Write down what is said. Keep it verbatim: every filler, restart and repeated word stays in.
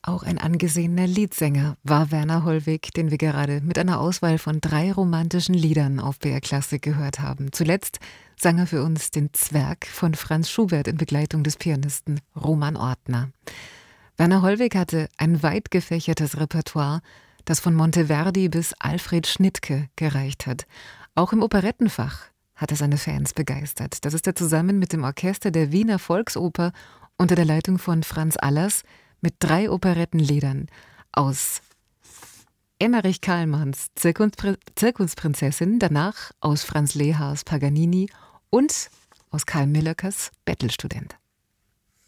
Auch ein angesehener Liedsänger war Werner Hollweg, den wir gerade mit einer Auswahl von drei romantischen Liedern auf B R Klassik gehört haben. Zuletzt sang er für uns den Zwerg von Franz Schubert in Begleitung des Pianisten Roman Ortner. Werner Hollweg hatte ein weit gefächertes Repertoire, das von Monteverdi bis Alfred Schnittke gereicht hat. Auch im Operettenfach hat er seine Fans begeistert. Das ist er zusammen mit dem Orchester der Wiener Volksoper unter der Leitung von Franz Allers mit drei Operettenliedern aus Emmerich Kahlmanns Zirkuspr- Zirkusprinzessin, danach aus Franz Lehars Paganini und aus Karl Millöckers Bettelstudent.